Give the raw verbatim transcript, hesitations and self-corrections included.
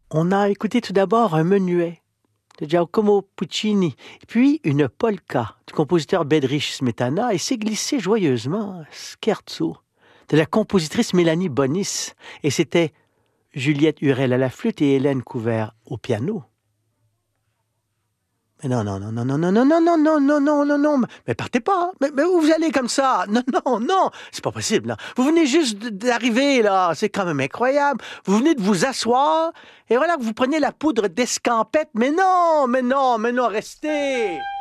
On a écouté tout d'abord un menuet de Giacomo Puccini, puis une polka du compositeur Bedřich Smetana, et s'est glissé joyeusement un scherzo de la compositrice Mélanie Bonis, et c'était Juliette Hurel à la flûte et Hélène Couvert au piano. Mais non, non, non, non, non, non, non, non, non, non, non, non, non, non, mais partez pas, mais, mais où vous allez comme ça? Non, non, non, c'est pas possible, là. Vous venez juste d'arriver, là, c'est quand même incroyable. Vous venez de vous asseoir, et voilà que vous prenez la poudre d'escampette, mais non, mais non, mais non, restez!